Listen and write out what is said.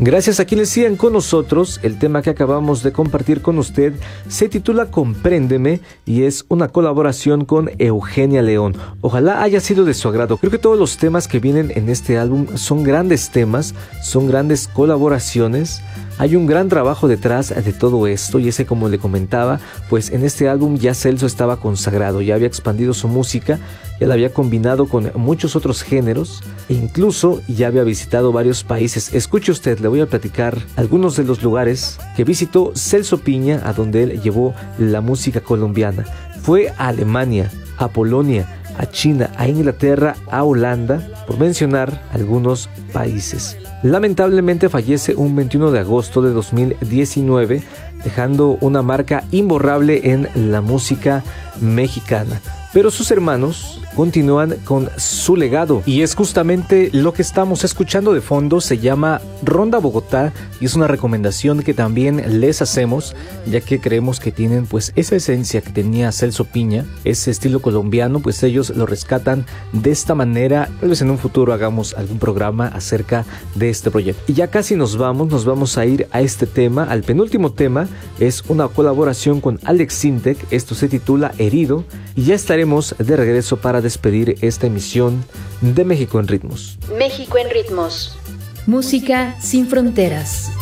Gracias a quienes sigan con nosotros. El tema que acabamos de compartir con usted se titula Compréndeme y es una colaboración con Eugenia León. Ojalá haya sido de su agrado. Creo que todos los temas que vienen en este álbum son grandes temas, son grandes colaboraciones. Hay un gran trabajo detrás de todo esto y ese, como le comentaba, pues en este álbum ya Celso estaba consagrado, ya había expandido su música, ya la había combinado con muchos otros géneros e incluso ya había visitado varios países. Escuche usted, le voy a platicar algunos de los lugares que visitó Celso Piña, a donde él llevó la música colombiana. Fue a Alemania, a Polonia, a China, a Inglaterra, a Holanda, por mencionar algunos países. Lamentablemente fallece un 21 de agosto de 2019, dejando una marca imborrable en la música mexicana. Pero sus hermanos continúan con su legado y es justamente lo que estamos escuchando de fondo. Se llama Ronda Bogotá y es una recomendación que también les hacemos, ya que creemos que tienen pues esa esencia que tenía Celso Piña, ese estilo colombiano, pues ellos lo rescatan de esta manera. Tal vez en un futuro hagamos algún programa acerca de este proyecto. Y ya casi nos vamos a ir a este tema, al penúltimo tema. Es una colaboración con Alex Sintek, esto se titula Herido y ya estaremos de regreso para despedir esta emisión de México en Ritmos. México en Ritmos. Música sin fronteras.